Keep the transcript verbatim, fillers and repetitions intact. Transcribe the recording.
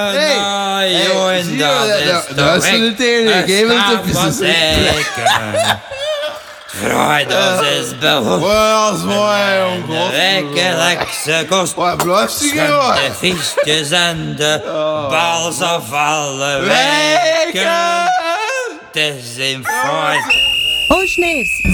Hey, jongen, zie je dat dat? is Dat- toch dat is echt de tering. Geef een het even. stapelteken. Vrijdag is begonnen. Wow, dat is mooi, De jongen. wekelijkse kost. Wat blijft hij gewoon? De fietsjes en de bal zal vallen Weken! weken. Het is in feite. Oh, Schneefs.